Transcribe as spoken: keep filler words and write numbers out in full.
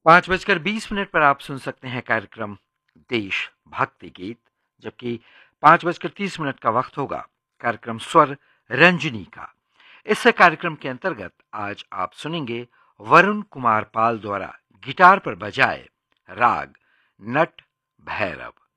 पाँच बजकर बीस मिनट पर आप सुन सकते हैं कार्यक्रम देश भक्ति गीत, जबकि पाँच बजकर तीस मिनट का वक्त होगा कार्यक्रम स्वर रंजनी का। इस कार्यक्रम के अंतर्गत आज आप सुनेंगे वरुण कुमार पाल द्वारा गिटार पर बजाए राग नट भैरव।